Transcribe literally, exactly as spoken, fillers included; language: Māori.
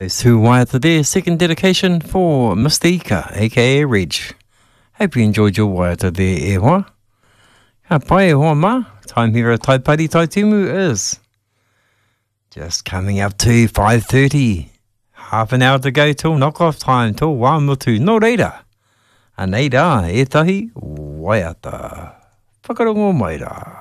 Those two waiata there, second dedication for Mister Ika, aka Reg. Hope you enjoyed your waiata there, e hoa. Ka pai e hoa ma, time here at Taipari Taitumu is just coming up to five thirty. Half an hour to go till knock-off time, till one or two. No reira. A neira, e tahi, waiata. Whakarongo mai rā.